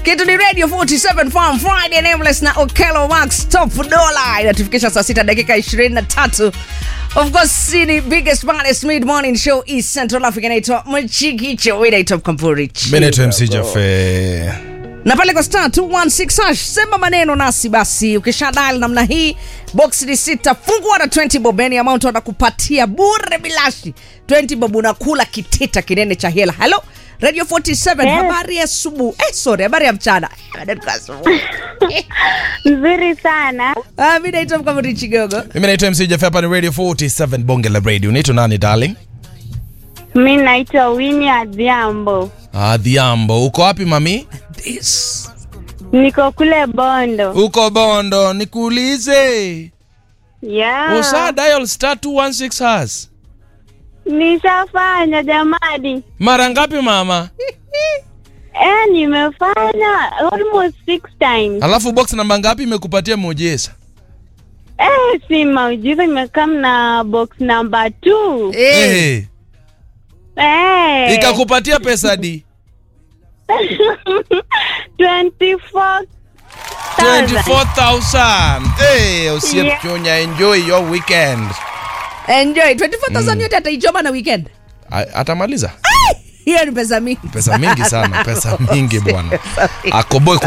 Kitu ni Radio 47 Farm Friday Nameless na Okello Max Top Dollar. Inatufikisha saa 6 dakika 23. Of course, ni biggest baddest mid morning show East Central Africa, inaitwa Mchikicho, inaitwa Kampurichi. Mimi naitwa MC Jaffe. Na pale kwa star 216 hash sema maneno nasi basi. Ukisha dial namna hii, box ni 6, fungua na 20 bob, any amount wanakupatia bure bilashi. 20 bob unakula kitita kinene cha hela. Hello Radio 47, yes. Habari ya asubuhi. Habari ya mchana. Nzuri sana. Mimi naitwa Kampurichi Gogo. Mimi naitwa MC Jaffe, hapa ni Radio 47 Bonge la Radio. Unaitwa nani darling? Mimi naitwa Winnie Adhiambo. Adhiambo. Uko wapi mami? This. Niko kule Bondo. Uko Bondo. Nikuulize. Yeah. Usa dial star 216 hash. Nishafanya jamani. Mara ngapi mama? Nimefanya almost 6 times. Alafu box namba ngapi imekupatia muujiza? Si muujiza, nimekam na box number 2. Ikakupatia pesa di? 24,000. Usipionya, enjoy your weekend. Enjoy 24,000 yote ataijoma na weekend. Atamaliza. Hiyo ni pesa mingi. Pesa mingi sana, pesa mingi bwana. Akoboy